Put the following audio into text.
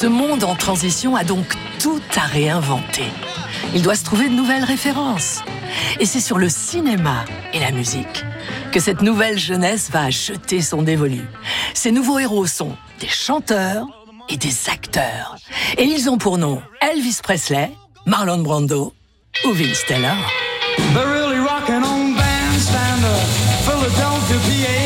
Ce monde en transition a donc tout à réinventer. Il doit se trouver de nouvelles références. Et c'est sur le cinéma et la musique que cette nouvelle jeunesse va jeter son dévolu. Ces nouveaux héros sont des chanteurs et des acteurs. Et ils ont pour nom Elvis Presley, Marlon Brando ou Vince Taylor. They're really rocking on Bandstand, Philadelphia, PA.